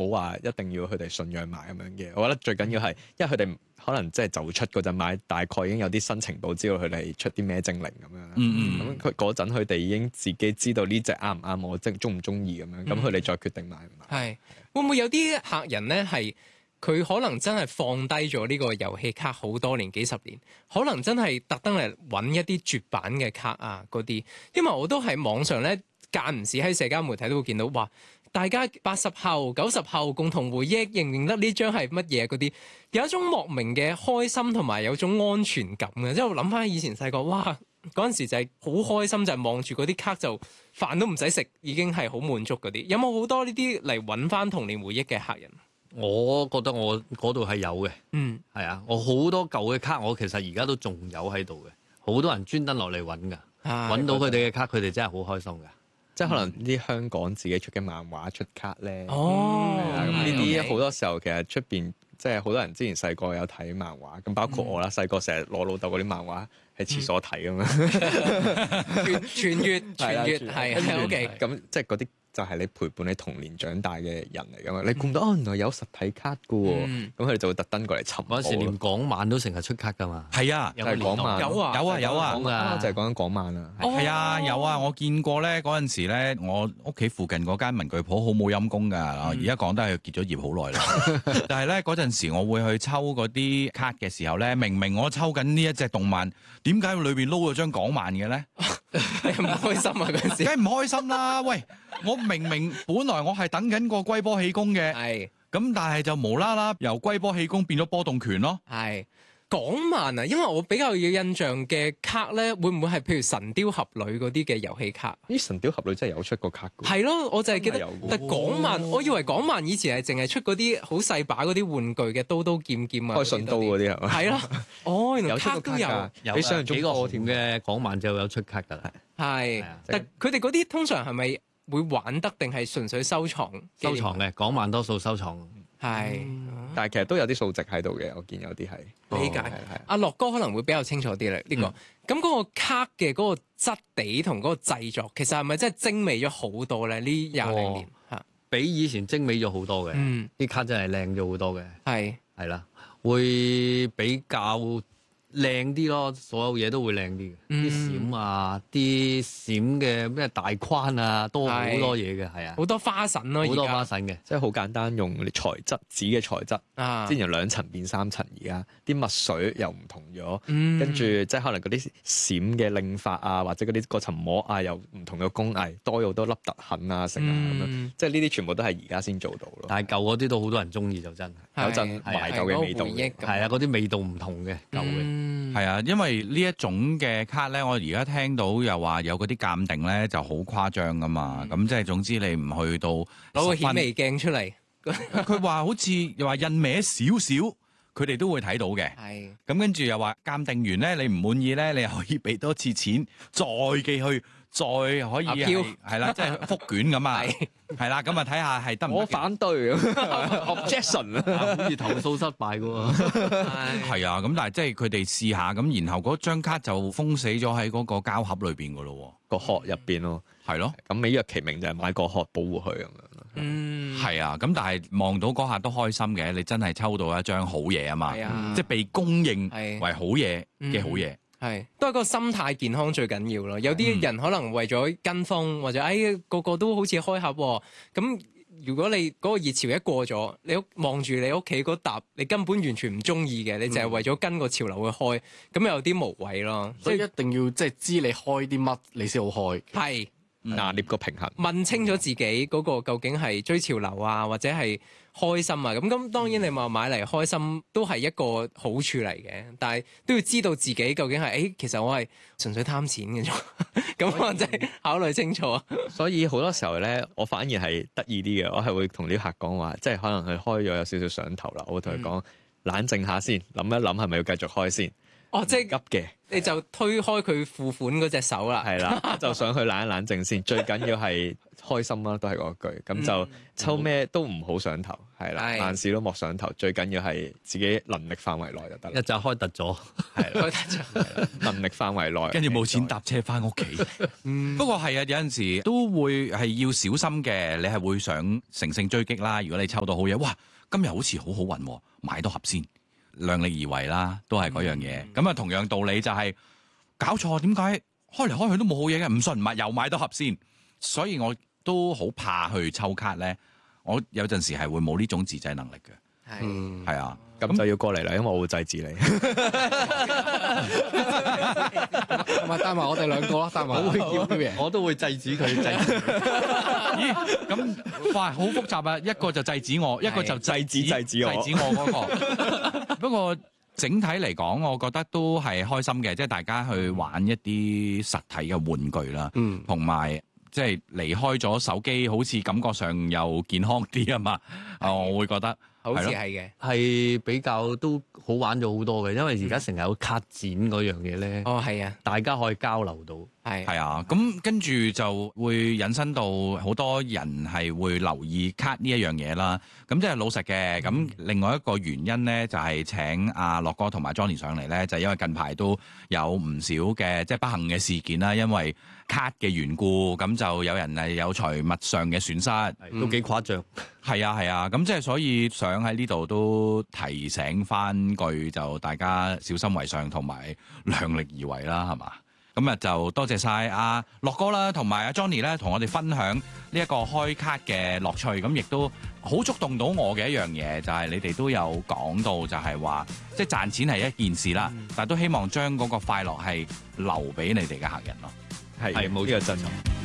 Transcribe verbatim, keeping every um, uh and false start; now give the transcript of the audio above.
冇話一定要佢哋信仰買咁樣嘅。我覺得最緊要係，因為佢哋可能即係就出嗰陣買，大概已經有啲新情報，知道佢哋出啲咩精靈咁樣。 嗯咁佢嗰陣佢哋已經自己知道呢隻啱唔啱我，即係中唔中意咁樣。咁佢哋再決定買唔買。 係會唔會有啲客人咧係？佢可能真係放低咗呢個遊戲卡好多年幾十年，可能真係特登嚟揾一啲絕版嘅卡啊嗰啲，因為我都喺網上咧間唔時喺社交媒體都會見到，哇！大家八十後、九十後共同回憶，認唔認得呢張係乜嘢嗰啲，有一種莫名嘅開心同埋有種安全感嘅，即係我諗翻以前細個，哇！嗰陣時就係好開心，就係望住嗰啲卡就飯都唔使食，已經係好滿足嗰啲。有冇好多呢啲嚟揾翻童年回憶嘅客人？ 我覺得我嗰度係有嘅， 嗯， 係啊，我好多舊嘅卡，我其實而家都仲有喺度嘅，好多人專登落嚟揾㗎，揾到佢哋嘅卡，佢哋真係好開心㗎。 即係可能啲香港自己出嘅漫畫出卡咧， 哦， 咁呢啲好多時候其實出邊即係好多人之前細個有睇漫畫，咁包括我啦，細個成日攞老豆嗰啲漫畫喺廁所睇咁樣， 傳閱傳閱係係 OK， 咁即係嗰啲就係你陪伴你童年長大嘅人嚟噶嘛，你估唔到哦，原來有實體卡噶喎，咁佢哋就會特登過嚟尋寶。 嗰陣時連港漫都成日出卡噶嘛， 係啊， 就係港漫， 有啊有啊有啊， 啊就係講緊港漫啊， 係啊有啊，我見過咧嗰陣時咧，我屋企附近嗰間文具鋪好冇陰功㗎，而家講得係結咗業好耐啦。但係咧嗰陣時，我會去抽嗰啲卡嘅時候咧，明明我抽緊呢一隻動漫，點解裏邊撈咗張港漫嘅咧？ 你唔開心啊嗰陣時？ 梗係唔開心啦！喂，我明明本來我係等緊個龜波氣功嘅， 係咁但係就無啦啦由龜波氣功變咗波動拳咯。 係港漫啊，因為我比較有印象嘅卡咧，會唔會係譬如神雕俠侶嗰啲嘅遊戲卡？ 咦，神雕俠侶真係有出過卡㗎？ 係咯，我就係記得真係有㗎。 但係港漫，我以為港漫以前係淨係出嗰啲好細把嗰啲玩具嘅刀刀劍劍啊， 開信刀嗰啲係嘛？ 係咯，哦，原來有出卡都有， 過卡㗎， 有比想象中幾個多添紅嘅港漫就有出卡㗎啦， 係係啊， 但佢哋嗰啲通常係咪會玩得定係純粹收藏？ 收藏嘅港漫多數收藏。 係， 但係其實都有啲數值喺度嘅，我見有啲係理解。 係係阿樂哥可能會比較清楚啲咧，呢個咁嗰個卡嘅嗰個質地同嗰個製作，其實係咪真係精美咗好多咧？呢廿零年嚇， 比以前精美咗好多嘅， 嗯， 啲卡真係靚咗好多嘅， 係係啦，會比較靚啲咯，所有嘢都會靚啲嘅， 嗯啲閃啊，啲閃嘅咩大框啊，多好多嘢嘅，係啊， 好多花神咯， 好多而家花神嘅， 即係好簡單，用材質紙嘅材質， 啊之前由兩層變三層，而家啲墨水又唔同咗， 嗯跟住即係可能嗰啲閃嘅令法啊，或者嗰啲嗰層膜啊，又唔同嘅工藝，多咗好多凹凸痕啊，成啊咁樣， 嗯即係呢啲全部都係而家先做到咯。 但係舊嗰啲都好多人中意就真係， 有陣係懷舊嘅味道嘅係嗰個回憶咁係啊，嗰啲味道唔同嘅舊嘅。 嗯係啊，因為呢一種嘅卡咧，我而家聽到又話有嗰啲鑑定咧就好誇張噶嘛，咁、即係總之你唔去到攞個顯微鏡出嚟， 佢話好似又話印歪少少，佢哋都會睇到嘅。 係咁跟住又話鑑定完咧，你唔滿意咧，你又可以俾多次錢，再寄去，再可以係係啦，即係復卷咁啊，係啦，咁啊睇下係得唔得嘅？ 我反對，objection 啊！ 好似投訴失敗嘅喎， 係啊，咁但係即係佢哋試下咁，然後嗰張卡就封死咗喺嗰個膠盒裏邊嘅咯個殼入邊咯， 喎，係咯， 咁美若其名就係買個殼保護佢咁樣咯。 嗯係啊，咁但係望到嗰下都開心嘅，你真係抽到一張好嘢啊嘛， 係啊即係被公認係為好嘢嘅好嘢。 係，都係個心態健康最緊要咯。有啲人可能為咗跟風，或者哎個個都好似開盒喎，咁如果你嗰個熱潮一過咗，你屋望住你屋企嗰沓，你根本完全唔中意嘅，你就係為咗跟個潮流去開，咁有啲無謂咯。 所以一定要即係知你開啲乜，你先好開。 係拿捏個平衡。 問清楚自己嗰個究竟係追潮流啊，或者係開心啊，咁咁當然你話買嚟開心都係一個好處嚟嘅，但係都要知道自己究竟係，誒、欸、其實我係純粹貪錢嘅啫，咁我真係考慮清楚啊。 所以好多時候咧，我反而係得意啲嘅，我係會同啲客講話，即係可能佢開咗有少少上頭啦，我會同佢講冷靜下先，諗一諗係咪要繼續開先。 哦，即係急嘅， 你就推開佢付款嗰隻手啦。 係啦，就想去冷一冷靜先。最緊要係開心啦，都係嗰句。咁就抽咩都唔好上頭，係啦， 係萬事都莫上頭。最緊要係自己能力範圍內就得啦。 一就開突咗， 係啦， 開得出能力範圍內， 跟住冇錢搭車翻屋企。 嗯不過係啊，有陣時都會係要小心嘅。你係會想乘勝追擊啦。如果你抽到好嘢，哇！今日好似好好運喎，買多盒先。量力而為啦，都係嗰樣嘢。咁啊、嗯，同樣道理就係、是、搞錯，點解開嚟開去都冇好嘢嘅？唔信唔買，又買多盒先。所以我都好怕去抽卡咧。我有陣時係會冇呢種自制能力嘅。 係嗯， 係啊， 咁就要過嚟啦，因為我會制止你。 同埋帶埋我哋兩個啦，帶埋我會叫嘢。 我都會制止佢，制止佢。 咦？咁哇，好複雜啊！一個就制止我，一個就制止制止我制止我嗰、個。不過整體嚟講，我覺得都係開心嘅，即係大家去玩一啲實體嘅玩具啦， 嗯， 同埋即係離開咗手機，好似感覺上又健康啲啊嘛。啊，我會覺得好似係咯係嘅。 係比較都好玩咗好多嘅，因為而家成日有卡展嗰樣嘢咧， 哦，係啊， 大家可以交流到。 係係啊，咁跟住就會引申到好多人係會留意卡呢一樣嘢啦。咁即係老實嘅。咁另外一個原因咧，就係請阿樂哥同埋 Johnny 上嚟咧，就係因為近排都有唔少嘅即係不幸嘅事件啦，因為卡嘅緣故，咁就有人係有財物上嘅損失， 都幾誇張。 係啊係啊，咁即係所以想喺呢度都提醒翻句，就大家小心為上，同埋量力而為啦，係嘛？咁啊就多謝晒阿樂哥啦，同埋阿 Johnny 咧，同我哋分享呢一個開卡嘅樂趣。咁亦都好觸動到我嘅一樣嘢，就係、是、你哋都有講到，就係話即係賺錢係一件事啦，嗯、但係都希望將嗰個快樂係留俾你哋嘅客人咯。 係係冇呢個真。